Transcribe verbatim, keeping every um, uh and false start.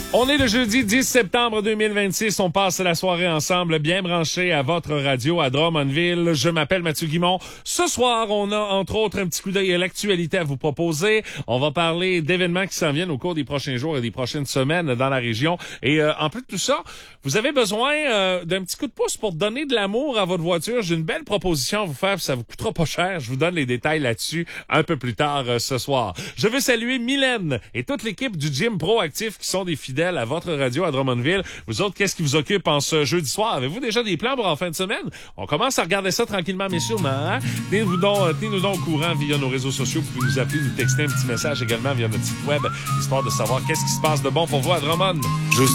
On est le jeudi dix septembre deux mille vingt-six. On passe la soirée ensemble, bien branché à votre radio à Drummondville. Je m'appelle Mathieu Guimond. Ce soir, on a entre autres un petit coup d'œil à l'actualité à vous proposer. On va parler d'événements qui s'en viennent au cours des prochains jours et des prochaines semaines dans la région. Et euh, en plus de tout ça, vous avez besoin euh, d'un petit coup de pouce pour donner de l'amour à votre voiture. J'ai une belle proposition à vous faire, puis ça vous coûtera pas cher. Je vous donne les détails là-dessus un peu plus tard euh, ce soir. Je veux saluer Mylène et toute l'équipe du Gym Proactif qui sont des fidèles à votre radio à Drummondville. Vous autres, qu'est-ce qui vous occupe en ce jeudi soir? Avez-vous déjà des plans pour en fin de semaine? On commence à regarder ça tranquillement, mais sûrement. Hein? Tenez-nous donc, tenez-nous donc au courant via nos réseaux sociaux. Vous pouvez nous appeler, nous texter un petit message également via notre site web, histoire de savoir qu'est-ce qui se passe de bon pour vous à Drummond. Juste